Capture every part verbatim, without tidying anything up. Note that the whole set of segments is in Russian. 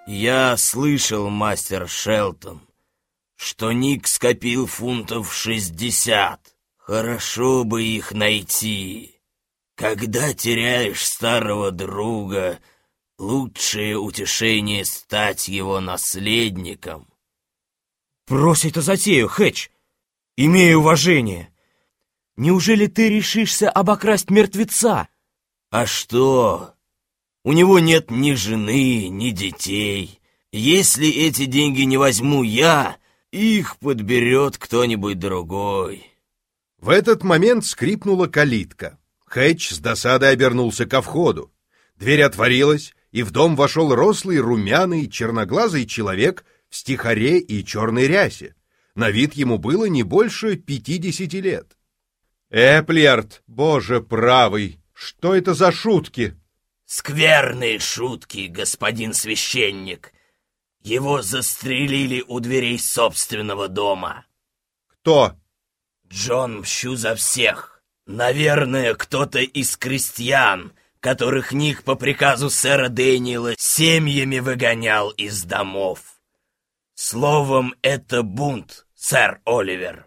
Я слышал, мастер Шелтон, что Ник скопил фунтов шестьдесят. Хорошо бы их найти. Когда теряешь старого друга, лучшее утешение стать его наследником. Брось это затею, Хэтч. Имей уважение. Неужели ты решишься обокрасть мертвеца? А что? У него нет ни жены, ни детей. Если эти деньги не возьму я, их подберет кто-нибудь другой. В этот момент скрипнула калитка. Хэтч с досадой обернулся ко входу. Дверь отворилась, и в дом вошел рослый, румяный, черноглазый человек в стихаре и черной рясе. На вид ему было не больше пятидесяти лет. «Эплерд, боже правый, что это за шутки?» «Скверные шутки, господин священник. Его застрелили у дверей собственного дома». «Кто?» «Джон Мщу за всех. Наверное, кто-то из крестьян, которых Ник по приказу сэра Дэниела семьями выгонял из домов. Словом, это бунт, сэр Оливер».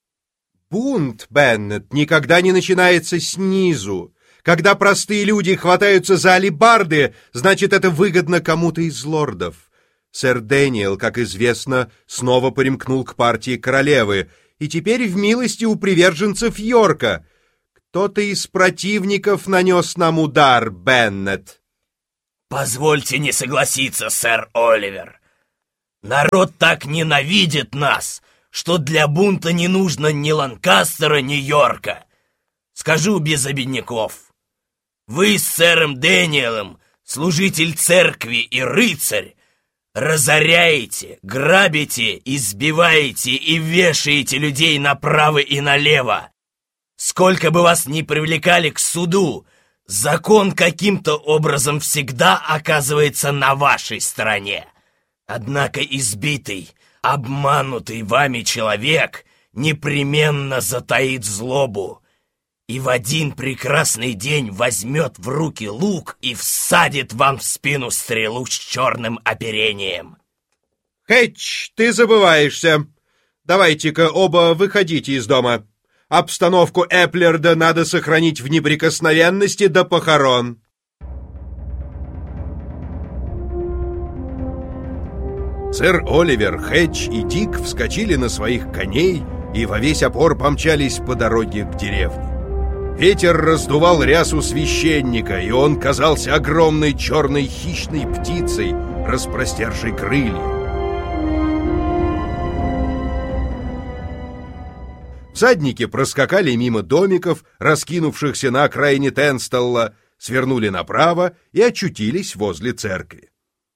«Бунт, Беннет, никогда не начинается снизу. Когда простые люди хватаются за алебарды, значит, это выгодно кому-то из лордов. Сэр Дэниел, как известно, снова примкнул к партии королевы, и теперь в милости у приверженцев Йорка. Кто-то из противников нанес нам удар, Беннет». «Позвольте не согласиться, сэр Оливер. Народ так ненавидит нас, что для бунта не нужно ни Ланкастера, ни Йорка. Скажу без обиняков. Вы с сэром Дэниелом, служитель церкви и рыцарь, разоряете, грабите, избиваете и вешаете людей направо и налево. Сколько бы вас ни привлекали к суду, закон каким-то образом всегда оказывается на вашей стороне. Однако избитый, обманутый вами человек непременно затаит злобу и в один прекрасный день возьмет в руки лук и всадит вам в спину стрелу с черным оперением». «Хэтч, ты забываешься. Давайте-ка оба выходите из дома. Обстановку Эплерда надо сохранить в неприкосновенности до похорон». Сэр Оливер, Хэтч и Дик вскочили на своих коней и во весь опор помчались по дороге к деревне. Ветер раздувал рясу священника, и он казался огромной черной хищной птицей, распростершей крылья. Всадники проскакали мимо домиков, раскинувшихся на окраине Тенстелла, свернули направо и очутились возле церкви.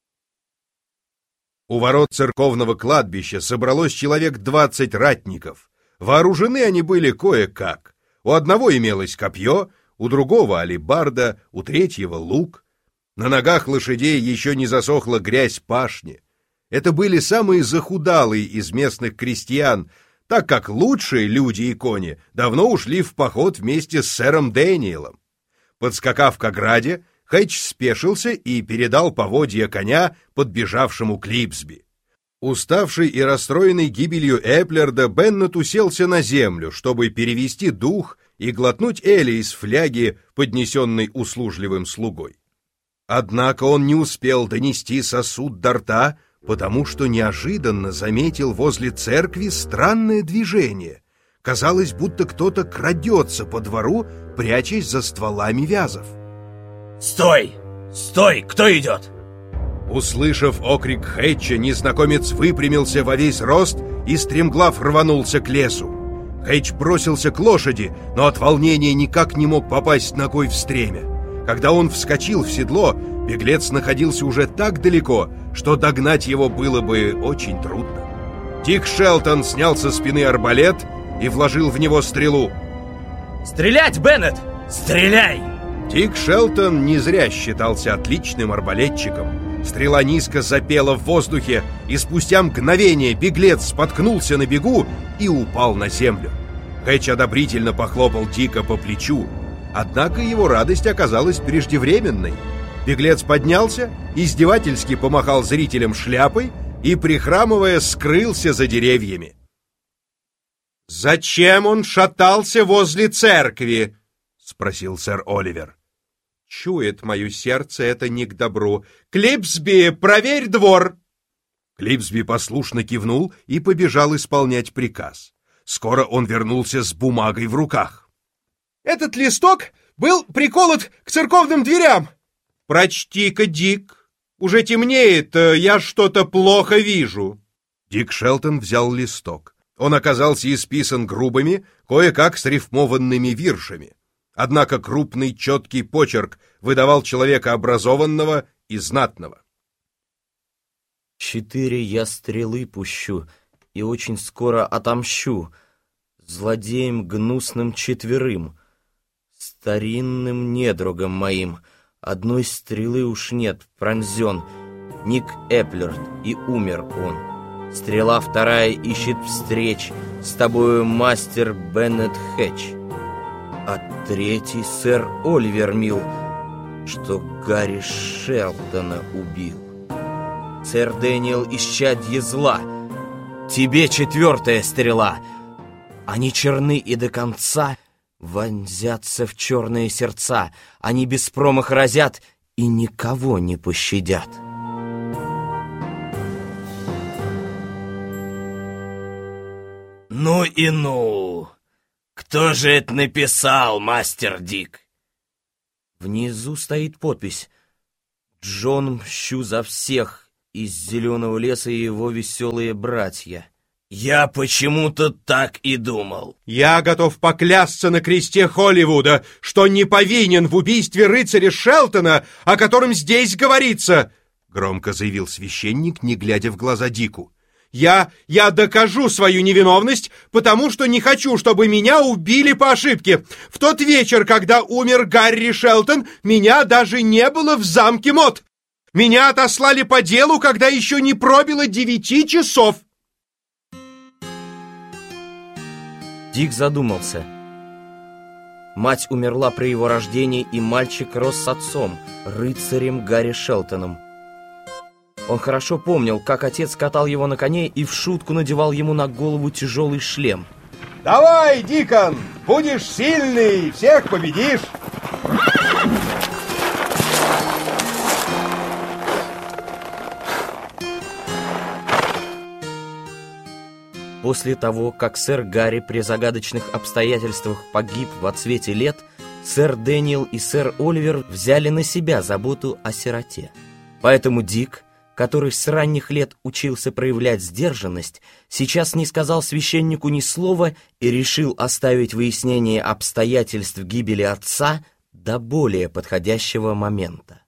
У ворот церковного кладбища собралось человек двадцать ратников. Вооружены они были кое-как. У одного имелось копье, у другого алебарда, у третьего лук. На ногах лошадей еще не засохла грязь пашни. Это были самые захудалые из местных крестьян, так как лучшие люди и кони давно ушли в поход вместе с сэром Дэниелом. Подскакав к ограде, Хэтч спешился и передал поводья коня подбежавшему Клипсби. Уставший и расстроенный гибелью Эплерда, Беннет уселся на землю, чтобы перевести дух и глотнуть эля из фляги, поднесенной услужливым слугой. Однако он не успел донести сосуд до рта, потому что неожиданно заметил возле церкви странное движение. Казалось, будто кто-то крадется по двору, прячась за стволами вязов. «Стой! Стой! Кто идет?» Услышав окрик Хэтча, незнакомец выпрямился во весь рост и стремглав рванулся к лесу. Хэтч бросился к лошади, но от волнения никак не мог попасть ногой в стремя. Когда он вскочил в седло, беглец находился уже так далеко, что догнать его было бы очень трудно. Дик Шелтон снял со спины арбалет и вложил в него стрелу. «Стрелять, Беннет! Стреляй!» Дик Шелтон не зря считался отличным арбалетчиком. Стрела низко запела в воздухе, и спустя мгновение беглец споткнулся на бегу и упал на землю. Хэтч одобрительно похлопал Дика по плечу, однако его радость оказалась преждевременной. Беглец поднялся, издевательски помахал зрителям шляпой и, прихрамывая, скрылся за деревьями. «Зачем он шатался возле церкви?» — спросил сэр Оливер. «Чует мое сердце, это не к добру. Клипсби, проверь двор!» Клипсби послушно кивнул и побежал исполнять приказ. Скоро он вернулся с бумагой в руках. «Этот листок был приколот к церковным дверям!» «Прочти-ка, Дик. Уже темнеет, я что-то плохо вижу». Дик Шелтон взял листок. Он оказался исписан грубыми, кое-как срифмованными виршами. Однако крупный четкий почерк выдавал человека образованного и знатного. «Четыре я стрелы пущу и очень скоро отомщу злодеям гнусным четверым, старинным недругам моим. Одной стрелы уж нет, пронзен Ник Эплерт, и умер он. Стрела вторая ищет встреч с тобою мастер Беннет Хэтч, а третий сэр Оливер мил, что Гарри Шелтона убил. Сэр Дэниел исчадье зла, тебе четвертая стрела. Они черны и до конца вонзятся в черные сердца. Они без промаха разят и никого не пощадят». «Ну и ну! Кто же это написал, мастер Дик?» Внизу стоит подпись: «Джон Мщу за всех из Зеленого леса и его веселые братья». «Я почему-то так и думал». «Я готов поклясться на кресте Холливуда, что не повинен в убийстве рыцаря Шелтона, о котором здесь говорится», — громко заявил священник, не глядя в глаза Дику. «Я... я докажу свою невиновность, потому что не хочу, чтобы меня убили по ошибке. В тот вечер, когда умер Гарри Шелтон, меня даже не было в замке Мод. Меня отослали по делу, когда еще не пробило девяти часов». Дик задумался. Мать умерла при его рождении, и мальчик рос с отцом, рыцарем Гарри Шелтоном. Он хорошо помнил, как отец катал его на коне и в шутку надевал ему на голову тяжелый шлем. «Давай, Дикон, будешь сильный, всех победишь!» После того, как сэр Гарри при загадочных обстоятельствах погиб в отсвете лет, сэр Дэниел и сэр Оливер взяли на себя заботу о сироте. Поэтому Дик, который с ранних лет учился проявлять сдержанность, сейчас не сказал священнику ни слова и решил оставить выяснение обстоятельств гибели отца до более подходящего момента.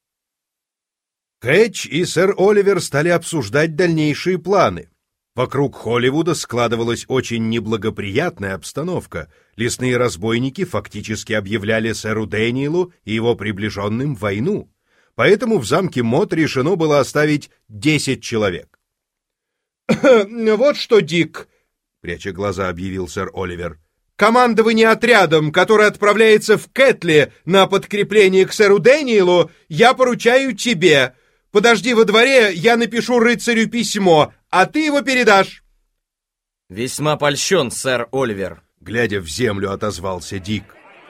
Хэтч и сэр Оливер стали обсуждать дальнейшие планы. Вокруг Холливуда складывалась очень неблагоприятная обстановка. Лесные разбойники фактически объявляли сэру Дэниелу и его приближенным войну. Поэтому в замке Мод решено было оставить десять человек. «Вот что, Дик», — пряча глаза, объявил сэр Оливер, «командование отрядом, который отправляется в Кэтли на подкрепление к сэру Дэниелу, я поручаю тебе. Подожди во дворе, я напишу рыцарю письмо, а ты его передашь». «Весьма польщен, сэр Оливер», — глядя в землю, отозвался Дик.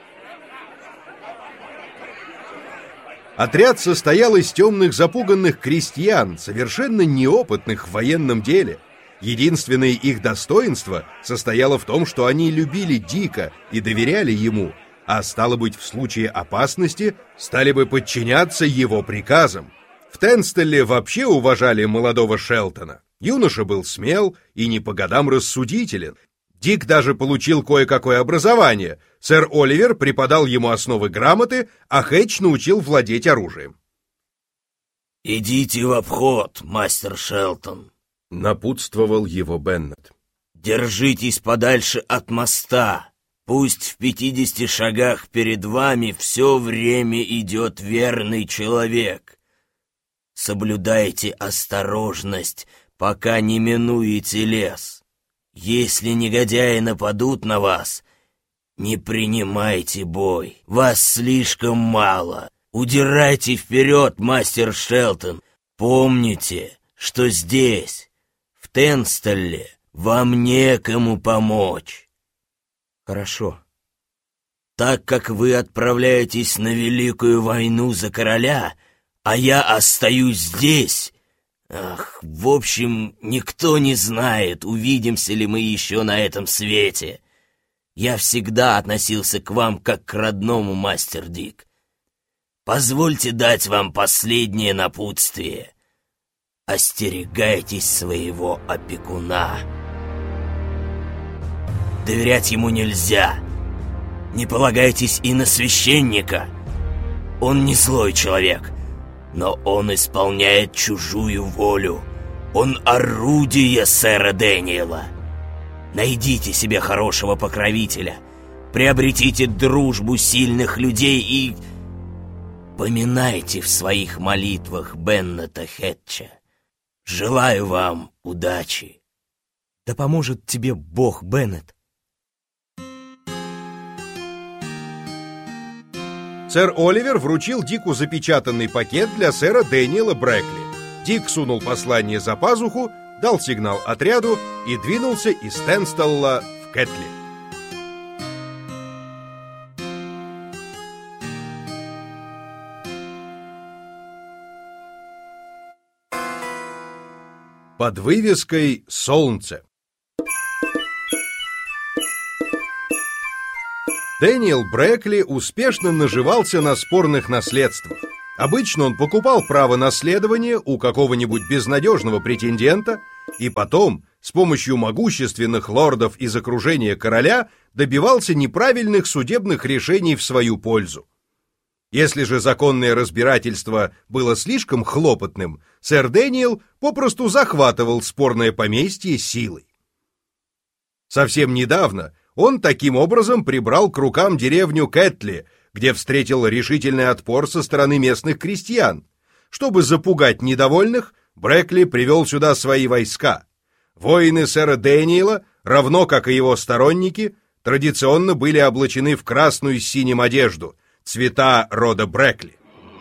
Отряд состоял из темных запуганных крестьян, совершенно неопытных в военном деле. Единственное их достоинство состояло в том, что они любили Дика и доверяли ему, а стало быть, в случае опасности стали бы подчиняться его приказам. В Тенстелле вообще уважали молодого Шелтона. Юноша был смел и не по годам рассудителен. Дик даже получил кое-какое образование. Сэр Оливер преподал ему основы грамоты, а Хэтч научил владеть оружием. «Идите в обход, мастер Шелтон», — напутствовал его Беннет. «Держитесь подальше от моста. Пусть в пятидесяти шагах перед вами все время идет верный человек. Соблюдайте осторожность, пока не минуете лес. Если негодяи нападут на вас, не принимайте бой. Вас слишком мало. Удирайте вперед, мастер Шелтон. Помните, что здесь, в Тенстелле, вам некому помочь. Хорошо. Так как вы отправляетесь на великую войну за короля, а я остаюсь здесь... Ах, в общем, никто не знает, увидимся ли мы еще на этом свете. Я всегда относился к вам как к родному, мастер Дик. Позвольте дать вам последнее напутствие. Остерегайтесь своего опекуна. Доверять ему нельзя. Не полагайтесь и на священника. Он не злой человек, но он исполняет чужую волю. Он орудие сэра Дэниела. Найдите себе хорошего покровителя, приобретите дружбу сильных людей и поминайте в своих молитвах Беннета Хэтча. Желаю вам удачи. Да поможет тебе Бог, Беннет. Сэр Оливер вручил Дику запечатанный пакет для сэра Дэниела Брэкли. Дик сунул послание за пазуху, дал сигнал отряду и двинулся из Тенстелла в Кэтли. Под вывеской «Солнце». Дэниел Брэкли успешно наживался на спорных наследствах. Обычно он покупал право наследования у какого-нибудь безнадежного претендента и потом, с помощью могущественных лордов из окружения короля, добивался неправильных судебных решений в свою пользу. Если же законное разбирательство было слишком хлопотным, сэр Дэниел попросту захватывал спорное поместье силой. Совсем недавно он таким образом прибрал к рукам деревню Кэтли, где встретил решительный отпор со стороны местных крестьян. Чтобы запугать недовольных, Брэкли привел сюда свои войска. Воины сэра Дэниела, равно как и его сторонники, традиционно были облачены в красную с синим одежду, цвета рода Брэкли.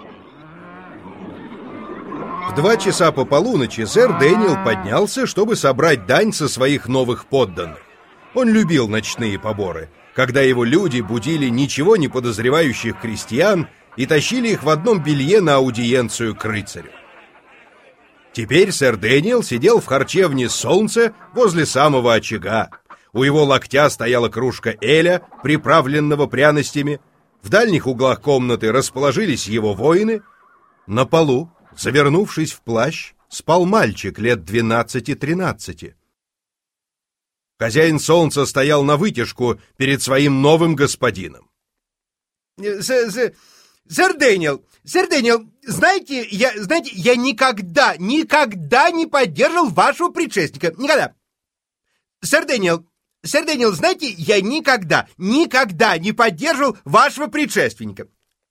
В два часа по полуночи сэр Дэниел поднялся, чтобы собрать дань со своих новых подданных. Он любил ночные поборы, когда его люди будили ничего не подозревающих крестьян и тащили их в одном белье на аудиенцию к рыцарю. Теперь сэр Дэниел сидел в харчевне «Солнце» возле самого очага. У его локтя стояла кружка эля, приправленного пряностями. В дальних углах комнаты расположились его воины. На полу, завернувшись в плащ, спал мальчик лет двенадцати-тринадцати. Хозяин солнца стоял навытяжку перед своим новым господином. Сэр Дэниел, сэр Дэниел, знаете, я, знаете, я никогда, никогда не поддерживал вашего предшественника. Никогда. Сэр Дэниел, сэр Дэниел, знаете, я никогда, никогда не поддерживал вашего предшественника.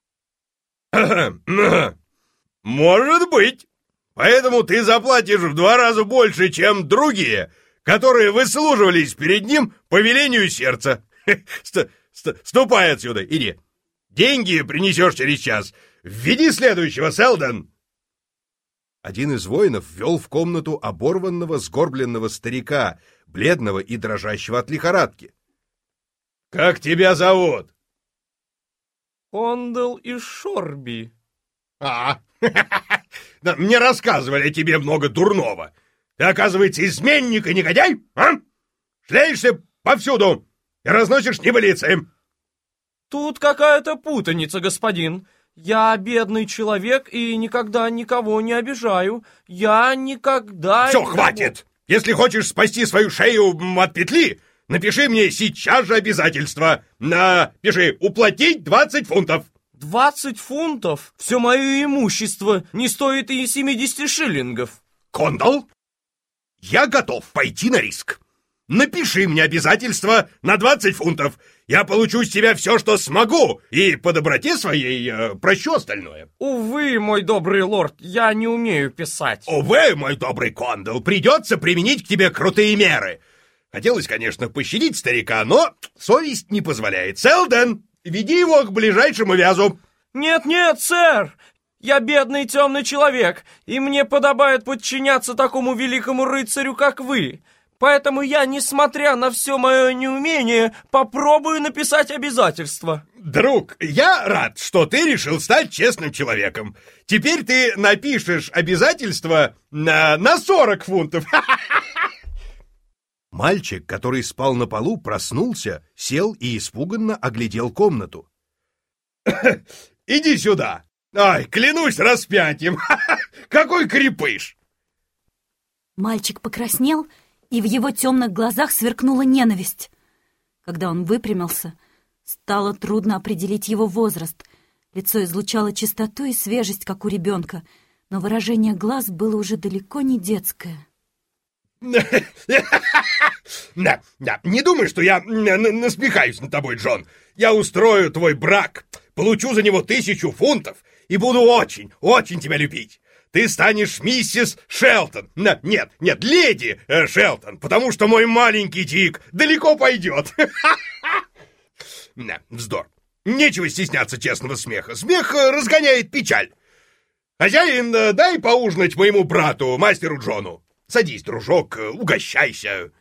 Может быть. Поэтому ты заплатишь в два раза больше, чем другие, которые выслуживались перед ним по велению сердца. Ст -ст Ступай отсюда, иди. Деньги принесешь через час. Введи следующего, Селдон. Один из воинов ввел в комнату оборванного, сгорбленного старика, бледного и дрожащего от лихорадки. — Как тебя зовут? — Кондал из Шорби. — А, мне рассказывали о тебе много дурного. Ты, оказывается, изменник и негодяй, а? Шляешься повсюду и разносишь небылицы. — Тут какая-то путаница, господин. Я бедный человек и никогда никого не обижаю. Я никогда... Все, никого... хватит! Если хочешь спасти свою шею от петли, напиши мне сейчас же обязательство. Напиши «Уплатить двадцать фунтов». Двадцать фунтов? Все мое имущество не стоит и семидесяти шиллингов. Кондал, я готов пойти на риск. Напиши мне обязательство на двадцать фунтов. Я получу с тебя все, что смогу, и по доброте своей э, прощу остальное. Увы, мой добрый лорд, я не умею писать. Увы, мой добрый Кондал, придется применить к тебе крутые меры. Хотелось, конечно, пощадить старика, но совесть не позволяет. Селдон, веди его к ближайшему вязу. Нет-нет, сэр! Я бедный темный человек, и мне подобает подчиняться такому великому рыцарю, как вы. Поэтому я, несмотря на все мое неумение, попробую написать обязательство. Друг, я рад, что ты решил стать честным человеком. Теперь ты напишешь обязательство на, на сорок фунтов. Мальчик, который спал на полу, проснулся, сел и испуганно оглядел комнату. Иди сюда. Ай, клянусь распятием. Какой крепыш. Мальчик покраснел, и в его темных глазах сверкнула ненависть. Когда он выпрямился, стало трудно определить его возраст. Лицо излучало чистоту и свежесть, как у ребенка, но выражение глаз было уже далеко не детское. Да, да, не думай, что я насмехаюсь над тобой, Джон. Я устрою твой брак, получу за него тысячу фунтов и буду очень, очень тебя любить. Ты станешь миссис Шелтон. Нет, нет, леди Шелтон, потому что мой маленький Дик далеко пойдет. Вздор. Нечего стесняться честного смеха. Смех разгоняет печаль. Хозяин, дай поужинать моему брату, мастеру Джону. Садись, дружок, угощайся.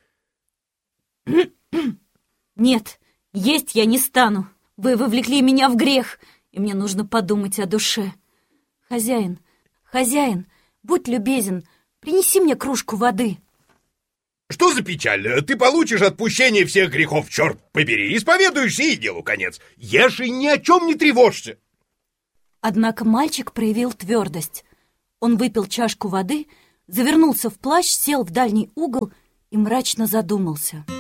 Нет, есть я не стану. Вы вовлекли меня в грех, и мне нужно подумать о душе. Хозяин, хозяин, будь любезен, принеси мне кружку воды. Что за печаль? Ты получишь отпущение всех грехов, черт побери, исповедуешься и делу конец. Ешь и ни о чем не тревожься. Однако мальчик проявил твердость. Он выпил чашку воды, завернулся в плащ, сел в дальний угол и мрачно задумался.